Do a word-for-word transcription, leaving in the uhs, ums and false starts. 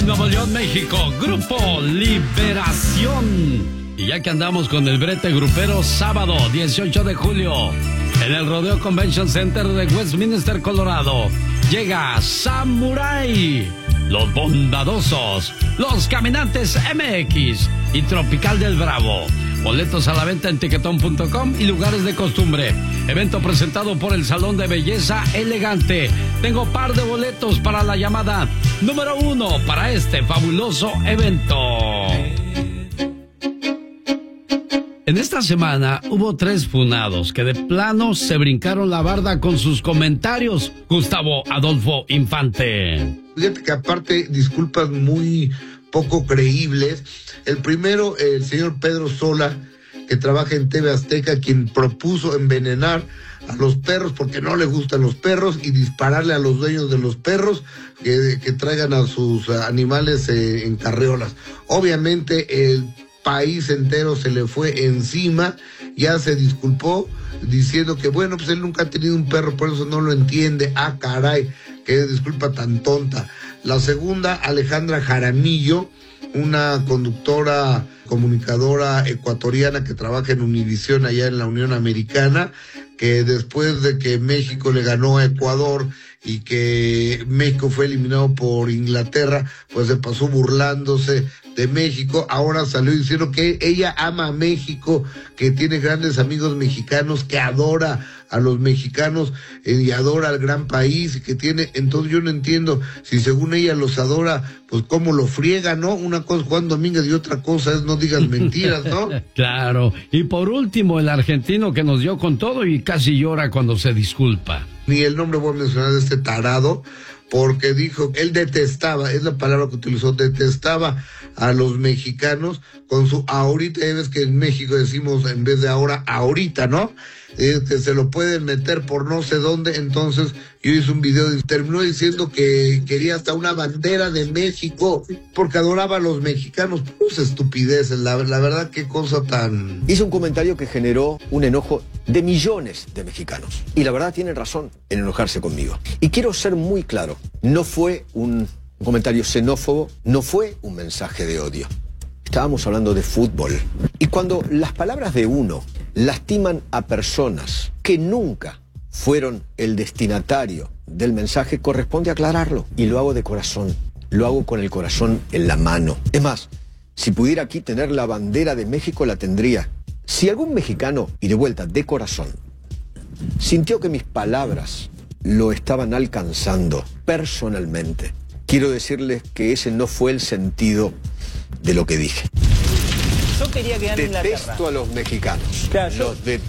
en Nuevo León, México, Grupo Liberación. Y ya que andamos con el brete grupero, sábado dieciocho de julio, en el Rodeo Convention Center de Westminster, Colorado, llega Samurai, Los Bondadosos, Los Caminantes M X y Tropical del Bravo. Boletos a la venta en tiquetón punto com y lugares de costumbre. Evento presentado por el Salón de Belleza Elegante. Tengo par de boletos para la llamada número uno para este fabuloso evento. En esta semana hubo tres funados que de plano se brincaron la barda con sus comentarios. Gustavo Adolfo Infante. Fíjate que aparte, disculpas muy poco creíbles. El primero, el señor Pedro Sola, que trabaja en T V Azteca, quien propuso envenenar a los perros porque no le gustan los perros y dispararle a los dueños de los perros que, que traigan a sus animales eh, en carreolas. Obviamente el país entero se le fue encima, ya se disculpó diciendo que bueno, pues él nunca ha tenido un perro, por eso no lo entiende. Ah, caray, qué disculpa tan tonta. La segunda, Alejandra Jaramillo, una conductora, comunicadora ecuatoriana que trabaja en Univisión allá en la Unión Americana, que después de que México le ganó a Ecuador y que México fue eliminado por Inglaterra, pues se pasó burlándose de México. Ahora salió diciendo que ella ama a México, que tiene grandes amigos mexicanos, que adora a los mexicanos eh, y adora al gran país y que tiene. Entonces yo no entiendo, si según ella los adora, pues cómo lo friega, ¿no? Una cosa es Juan Domínguez y otra cosa es no digas mentiras, ¿no? Claro. Y por último, el argentino que nos dio con todo y casi llora cuando se disculpa. Ni el nombre voy a mencionar de este tarado, porque dijo, él detestaba, es la palabra que utilizó, detestaba a los mexicanos con su ahorita. Ya ves que en México decimos en vez de ahora, ahorita, ¿no? Eh, que se lo pueden meter por no sé dónde. Entonces yo hice un video y terminó diciendo que quería hasta una bandera de México porque adoraba a los mexicanos. Pues estupideces, la, la verdad, qué cosa tan... Hizo un comentario que generó un enojo de millones de mexicanos. Y la verdad tienen razón en enojarse conmigo. Y quiero ser muy claro, no fue un comentario xenófobo, no fue un mensaje de odio. Estábamos hablando de fútbol. Y cuando las palabras de uno lastiman a personas que nunca fueron el destinatario del mensaje, corresponde aclararlo. Y lo hago de corazón. Lo hago con el corazón en la mano. Es más, si pudiera aquí tener la bandera de México, la tendría. Si algún mexicano, y de vuelta, de corazón, sintió que mis palabras lo estaban alcanzando personalmente, quiero decirles que ese no fue el sentido de lo que dije. Yo quería quedar en Inglaterra. Detesto a los mexicanos. Claro, yo... Los detesto.